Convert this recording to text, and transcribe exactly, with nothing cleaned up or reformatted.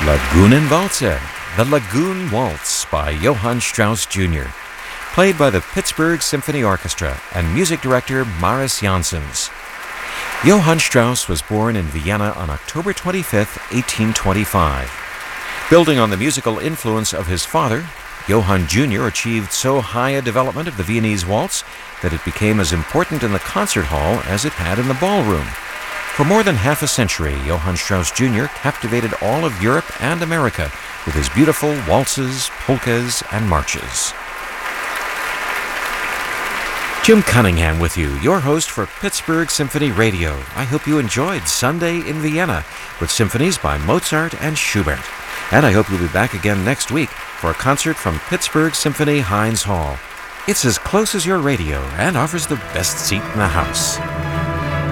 Lagunenwalzer, the Lagoon Waltz by Johann Strauss Junior, played by the Pittsburgh Symphony Orchestra and music director Maris Janssens. Johann Strauss was born in Vienna on October twenty-fifth, eighteen twenty-five. Building on the musical influence of his father, Johann Junior achieved so high a development of the Viennese waltz that it became as important in the concert hall as it had in the ballroom. For more than half a century, Johann Strauss Junior captivated all of Europe and America with his beautiful waltzes, polkas, and marches. Jim Cunningham with you, your host for Pittsburgh Symphony Radio. I hope you enjoyed Sunday in Vienna with symphonies by Mozart and Schubert. And I hope you'll be back again next week for a concert from Pittsburgh Symphony Heinz Hall. It's as close as your radio and offers the best seat in the house.